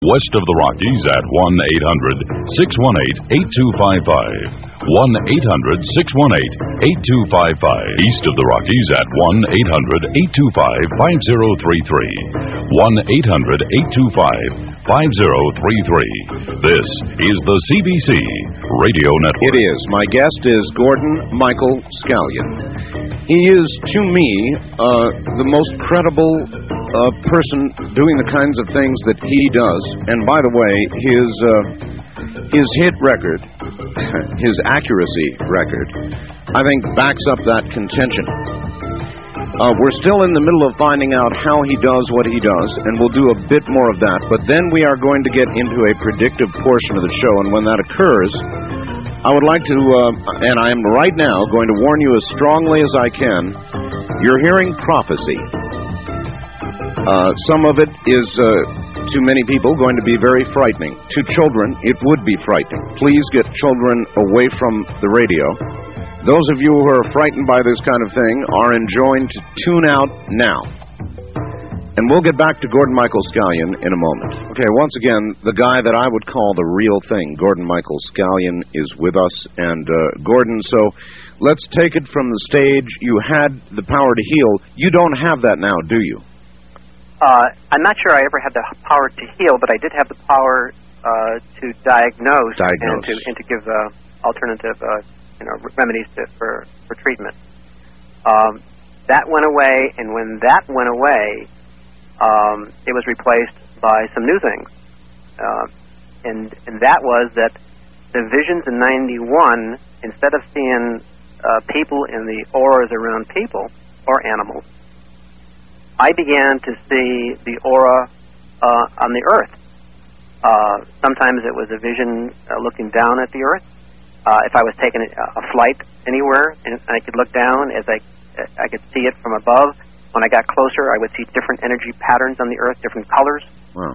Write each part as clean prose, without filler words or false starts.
West of the Rockies at 1-800-618-8255. 1-800-618-8255. East of the Rockies at 1-800-825-5033. 1-800-825-5033. This is the CBC Radio Network. It is. My guest is Gordon Michael Scallion. He is, to me, the most credible person doing the kinds of things that he does. And by the way, his hit record, his accuracy record, I think backs up that contention. We're still in the middle of finding out how he does what he does, and we'll do a bit more of that. But then we are going to get into a predictive portion of the show, and when that occurs, I would like to, and I am right now going to warn you as strongly as I can, you're hearing prophecy. Some of it is, to many people, going to be very frightening. To children, it would be frightening. Please get children away from the radio. Those of you who are frightened by this kind of thing are enjoined to tune out now. And we'll get back to Gordon Michael Scallion in a moment. Okay, once again, the guy that I would call the real thing, Gordon Michael Scallion, is with us. And, Gordon, so let's take it from the stage. You had the power to heal. You don't have that now, do you? I'm not sure I ever had the power to heal, but I did have the power to diagnose. And to give alternative remedies for treatment. That went away, and when that went away, it was replaced by some new things. And that was that the visions in 91, instead of seeing people in the auras around people or animals, I began to see the aura on the Earth. Sometimes it was a vision looking down at the Earth. If I was taking a flight anywhere and I could look down, as I could see it from above. When I got closer, I would see different energy patterns on the Earth, different colors. Wow.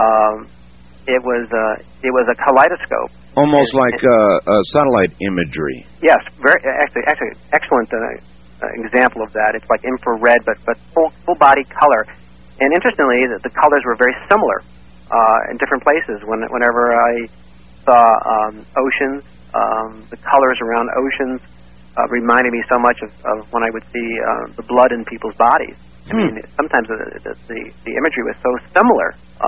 It was a kaleidoscope. Almost like satellite imagery. Yes, actually excellent example of that. It's like infrared, but full body color. And interestingly, the colors were very similar in different places. Whenever I saw oceans, the colors around oceans reminded me so much of when I would see the blood in people's bodies. I mean, sometimes the imagery was so similar.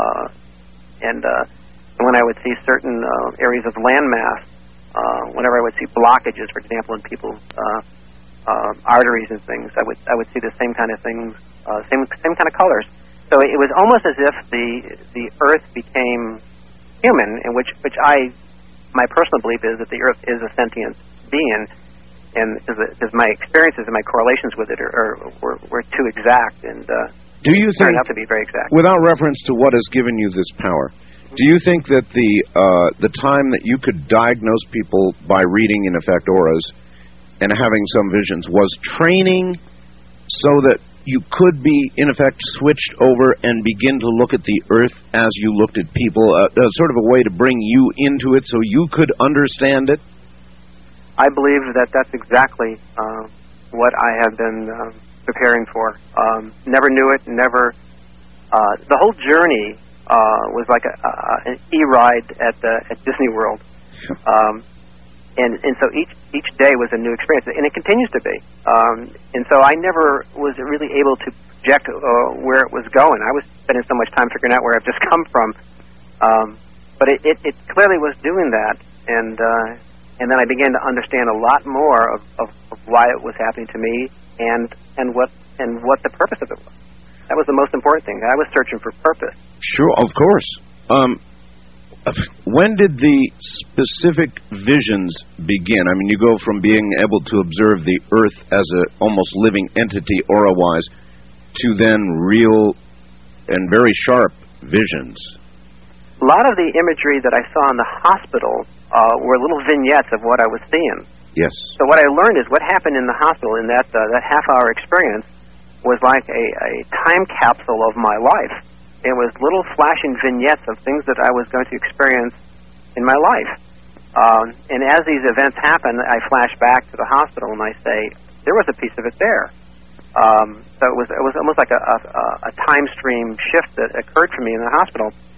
And when I would see certain areas of landmass, whenever I would see blockages, for example, in people's arteries and things, I would see the same kind of things, same kind of colors. So it was almost as if the Earth became human, in which my personal belief is that the Earth is a sentient being, and because my experiences and my correlations with it were too exact, and do you think, turned out to be very exact. Without reference to what has given you this power, do you think that the time that you could diagnose people by reading, in effect, auras and having some visions was training so that you could be, in effect, switched over and begin to look at the Earth as you looked at people, sort of a way to bring you into it so you could understand it? I believe that that's exactly what I have been preparing for. Never knew it, never... the whole journey was like an e-ride at Disney World. And so each day was a new experience, and it continues to be. And so I never was really able to project where it was going. I was spending so much time figuring out where I've just come from. But it clearly was doing that, and then I began to understand a lot more of why it was happening to me and what the purpose of it was. That was the most important thing. I was searching for purpose. Sure, of course. When did the specific visions begin? I mean, you go from being able to observe the Earth as a almost living entity, aura-wise, to then real and very sharp visions. A lot of the imagery that I saw in the hospital were little vignettes of what I was seeing. Yes. So what I learned is what happened in the hospital in that half-hour experience was like a time capsule of my life. It was little flashing vignettes of things that I was going to experience in my life. And as these events happen, I flash back to the hospital and I say, there was a piece of it there. So it was almost like a time stream shift that occurred for me in the hospital.